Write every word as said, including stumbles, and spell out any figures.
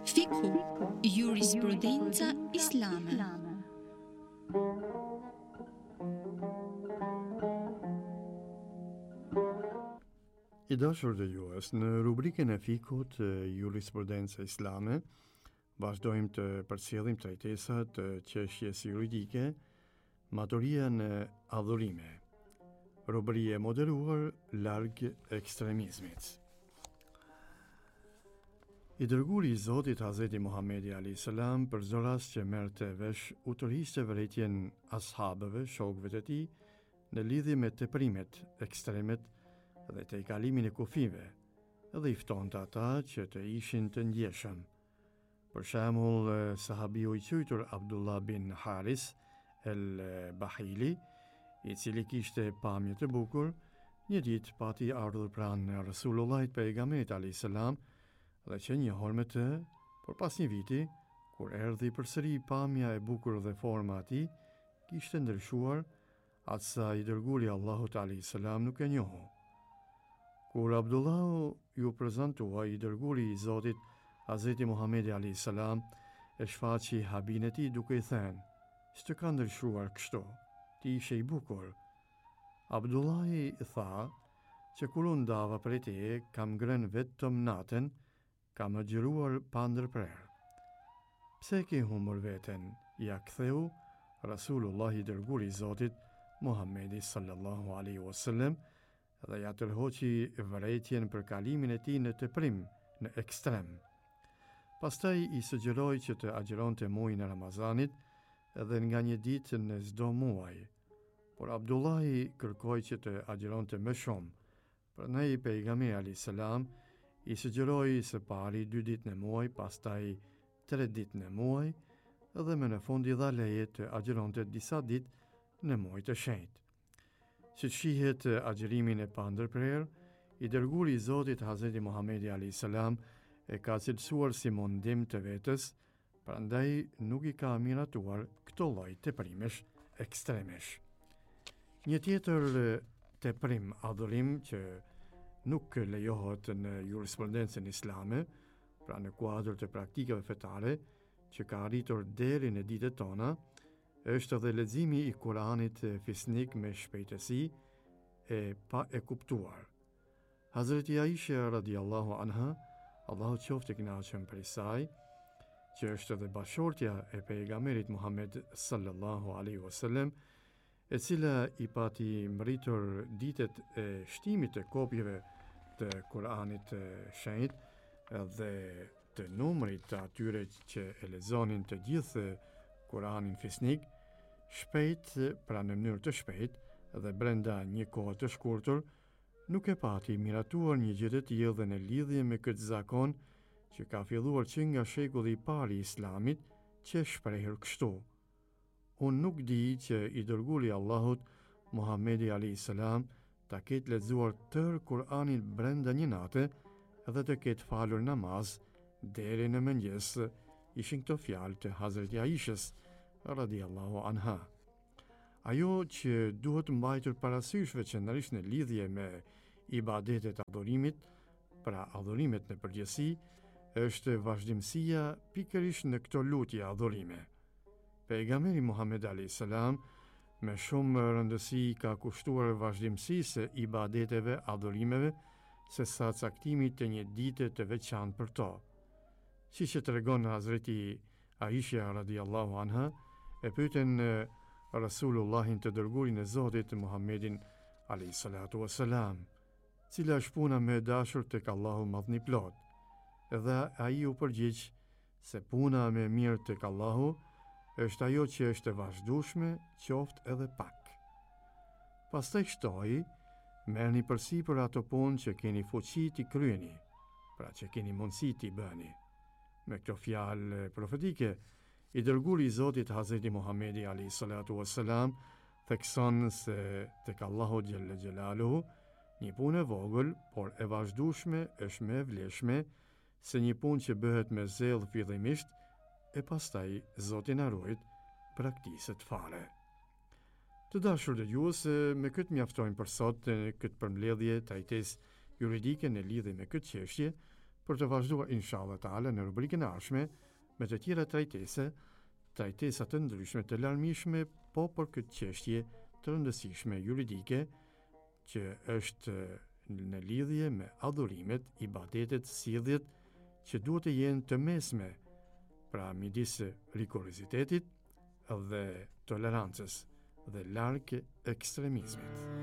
Fikhu, jurisprudenca islame. I dashur dëgjues, në rubrikën e fikut jurisprudenca islame, vazhdojmë të përcjellim trajtesa të çështjes juridike, maturia në adhurime. Robëri e moderuar larg ekstremizmit. I dërguari i Zotit Hazreti Muhamedi alayhis salam për zoras që merrte vesh u tërhiqte vërejtjen ashabëve, shokëve të tij, në lidhje me teprimet ekstremet dhe të i kalimin e kufive, dhe i ftonte ata që të ishin të ndjeshëm. Për shembull, sahabiu i quajtur Abdullah bin Haris el-Bahili, i cili kishte pamje të bukur, një ditë pati ardhur pranë Resulullahit pejgamberit alayhis salam dhe që njohur me të, por pas një viti, kur erdhi përsëri pamja e bukur dhe forma e tij, kishte ndryshuar, atësa i dërguari Allahut alayhis salam nuk e njohu. Kur Abdullahu ju prezantua, i dërguari i Zotit Hazreti Muhamedi alayhis salam e shfaqi habin e tij duke i thënë: "Ç'të ka ndryshuar kështu? Ti ishe i bukur." Abdullahi tha që kur unë ndava prej teje, kam ngrënë vetëm natën, kam agjëruar pa ndërprerë. Pse ke humbur veten? Ja ktheu Rasulullah i dërguari i Zotit Muhamedi sallallahu alaihi wasallam dhe ja tërhoqi vërejtjen për kalimin e tij në teprim, në ekstrem. Pastaj i sugjeroi që të agjëronte muajin e Ramazanit edhe nga një ditë në çdo muaj. Por Abdullahi kërkoi që të agjëronte më shumë. Prandaj pejgamberi alayhis salam i sugjeroi së pari dy ditë në muaj, pastaj tre ditë në muaj, dhe më në fund i dha leje të agjëronte disa ditë në muaj të shenjtë. Si shihet agjërimin e pandërprer, i dërguari i Zotit Hazreti Muhamedi alayhis salam e ka cilësuar si mundim të vetës, prandaj nuk i ka miratuar këto lloj teprimesh ekstremesh. Një tjetër teprim adhurim që nuk lejohet në jurisprudencën islame, pra në kuadër të praktikave fetare, që ka arritur deri në ditët tona, është edhe leximi i Kuranit fisnik me shpejtësi e pa e kuptuar. Hazreti Aisha radiallahu anha, Allahu qoftë i kënaqur prej saj, që është edhe bashortja e pejgamberit Muhammed sallallahu alaihi wasallam, e cila i pati mbritur ditët e shtimit të kopjeve të Kuranit të shenjtë dhe të numrit të atyre që e lexonin të gjithë Kuranin fisnik, shpejt, pra në mënyrë të shpejt dhe brenda një kohë të shkurtër, nuk e pati miratuar një gjë të tillë dhe në lidhje me këtë zakon që ka filluar që nga shekulli i parë i Islamit, që shprehur kështu: "Unë nuk di që i dërguari i Allahut Muhamedi alayhis salam ta ketë lexuar tërë Kur'anin brenda një nate dhe të ketë falur namaz deri në mëngjes." Ishin këto fjalë të Hazreti Aishës radiallahu anha. Ajo që duhet mbajtur parasysh veçanërisht në lidhje me ibadetet adhurimit, pra adhurimet në përgjithësi, është vazhdimësia pikërisht në këto lutje adhurime. Pejgamberi Muhammed alayhis salam me shumë rëndësi ka kushtuar vazhdimësisë e ibadeteve adhurimeve se sa caktimit të një dite të veçantë për to. Si që tregon Hazreti Aisha radiallahu anha, e pyeten Rasulullahin të dërguarin e Zotit Muhammedin alayhis salatu wassalam, cila është puna më e dashur tek Allahu madhni plot, dhe ai u përgjigj se puna më e mirë tek Allahu është ajo që është e vazhdueshme, qoftë edhe pak. Pastaj shtoi: "Merrni përsipër ato punë që keni fuqi t'i kryeni, pra që keni mundësi t'i bëni." Me këto fjalë profetike, i dërguari i Zotit Hazreti Muhamedi alayhis salatu wassalam thekson se tek Allahu xhalla xhelaluhu një punë e vogël, por e vazhdueshme është më e vlefshme se një punë që bëhet me zell fillimisht e pastaj Zoti na ruaj praktiset fare. Të dashur dëgjues, me këtë mjaftojmë për sot në këtë përmbledhje trajtesë juridike në lidhje me këtë çështje për të vazhduar inshallah taala në rubrikën e ardhshme me të tjera trajtese, trajtesa të ndryshme të larmishme, po për këtë çështje të rëndësishme juridike që është në lidhje me adhurimet, ibadetet, sjelljet që duhet të jenë të mesme, pra midis rigorozitetit dhe tolerancës dhe larg ekstremizmit.